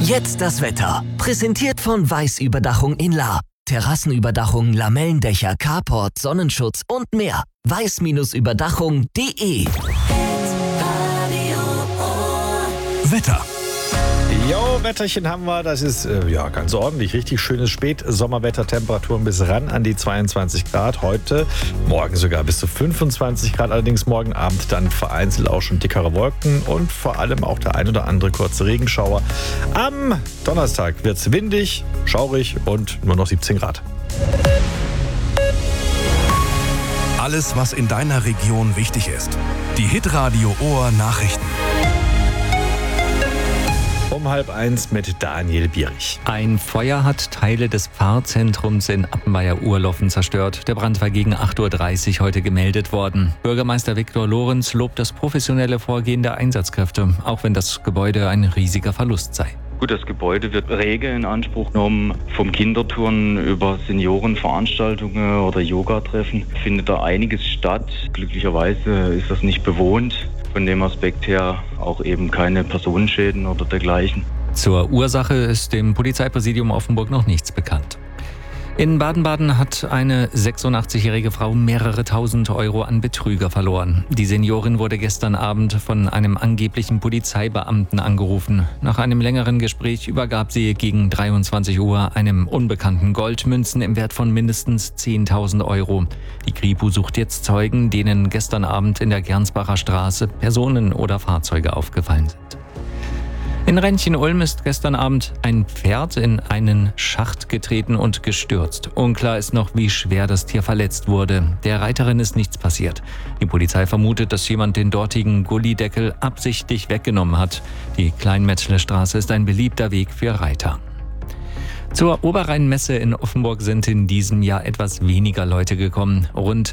Jetzt das Wetter. Präsentiert von Weiß-Überdachung in Lahr. Terrassenüberdachung, Lamellendächer, Carport, Sonnenschutz und mehr. weiß-überdachung.de. Wetter. Jo, Wetterchen haben wir. Das ist ganz ordentlich. Richtig schönes Spätsommerwetter. Temperaturen bis ran an die 22 Grad. Heute, morgen sogar bis zu 25 Grad. Allerdings morgen Abend dann vereinzelt auch schon dickere Wolken und vor allem auch der ein oder andere kurze Regenschauer. Am Donnerstag wird es windig, schaurig und nur noch 17 Grad. Alles, was in deiner Region wichtig ist. Die Hitradio Ohr Nachrichten. Um 12:30 mit Daniel Bierich. Ein Feuer hat Teile des Pfarrzentrums in Appenweier-Urloffen zerstört. Der Brand war gegen 8:30 Uhr heute gemeldet worden. Bürgermeister Viktor Lorenz lobt das professionelle Vorgehen der Einsatzkräfte, auch wenn das Gebäude ein riesiger Verlust sei. Gut, das Gebäude wird rege in Anspruch genommen. Vom Kindertouren über Seniorenveranstaltungen oder Yoga-Treffen findet da einiges statt. Glücklicherweise ist das nicht bewohnt. Von dem Aspekt her auch eben keine Personenschäden oder dergleichen. Zur Ursache ist dem Polizeipräsidium Offenburg noch nichts bekannt. In Baden-Baden hat eine 86-jährige Frau mehrere tausend Euro an Betrüger verloren. Die Seniorin wurde gestern Abend von einem angeblichen Polizeibeamten angerufen. Nach einem längeren Gespräch übergab sie gegen 23 Uhr einem Unbekannten Goldmünzen im Wert von mindestens 10.000 Euro. Die Kripo sucht jetzt Zeugen, denen gestern Abend in der Gernsbacher Straße Personen oder Fahrzeuge aufgefallen sind. In Rentchen-Ulm ist gestern Abend ein Pferd in einen Schacht getreten und gestürzt. Unklar ist noch, wie schwer das Tier verletzt wurde. Der Reiterin ist nichts passiert. Die Polizei vermutet, dass jemand den dortigen Gullideckel absichtlich weggenommen hat. Die Kleinmetzle-Straße ist ein beliebter Weg für Reiter. Zur Oberrheinmesse in Offenburg sind in diesem Jahr etwas weniger Leute gekommen. Rund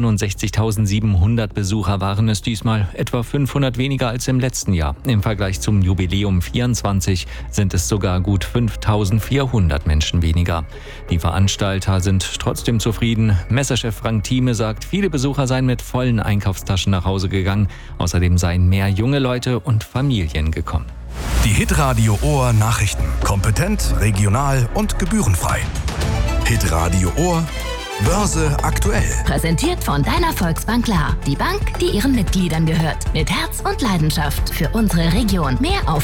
67.700 Besucher waren es diesmal, etwa 500 weniger als im letzten Jahr. Im Vergleich zum Jubiläum 24 sind es sogar gut 5.400 Menschen weniger. Die Veranstalter sind trotzdem zufrieden. Messechef Frank Thieme sagt, viele Besucher seien mit vollen Einkaufstaschen nach Hause gegangen. Außerdem seien mehr junge Leute und Familien gekommen. Die Hitradio Ohr Nachrichten. Kompetent, regional und gebührenfrei. Hitradio Ohr Börse aktuell. Präsentiert von deiner Volksbank Lahr. Die Bank, die ihren Mitgliedern gehört. Mit Herz und Leidenschaft für unsere Region. Mehr auf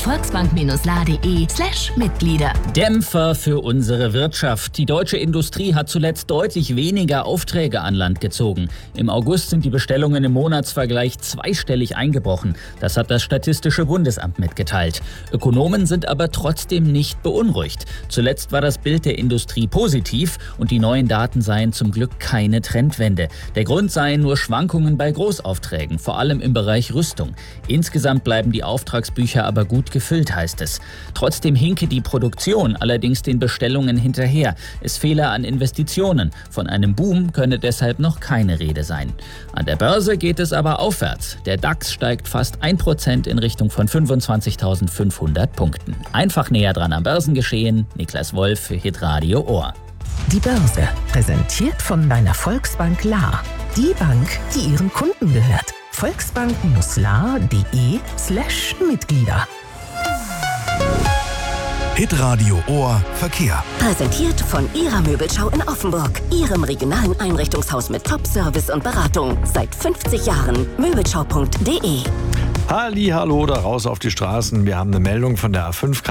volksbank-lahr.de/Mitglieder. Dämpfer für unsere Wirtschaft. Die deutsche Industrie hat zuletzt deutlich weniger Aufträge an Land gezogen. Im August sind die Bestellungen im Monatsvergleich zweistellig eingebrochen. Das hat das Statistische Bundesamt mitgeteilt. Ökonomen sind aber trotzdem nicht beunruhigt. Zuletzt war das Bild der Industrie positiv und die neuen Daten seien zum Glück keine Trendwende. Der Grund seien nur Schwankungen bei Großaufträgen, vor allem im Bereich Rüstung. Insgesamt bleiben die Auftragsbücher aber gut gefüllt, heißt es. Trotzdem hinke die Produktion allerdings den Bestellungen hinterher. Es fehle an Investitionen. Von einem Boom könne deshalb noch keine Rede sein. An der Börse geht es aber aufwärts. Der DAX steigt fast 1% in Richtung von 25.500 Punkten. Einfach näher dran am Börsengeschehen. Niklas Wolf für Hitradio Ohr. Die Börse, präsentiert von deiner Volksbank Lahr. Die Bank, die ihren Kunden gehört. volksbank-lahr.de/Mitglieder. Hitradio Ohr Verkehr. Präsentiert von Ihrer Möbelschau in Offenburg. Ihrem regionalen Einrichtungshaus mit Top-Service und Beratung. Seit 50 Jahren. Möbelschau.de. Hallo, da raus auf die Straßen. Wir haben eine Meldung von der A5.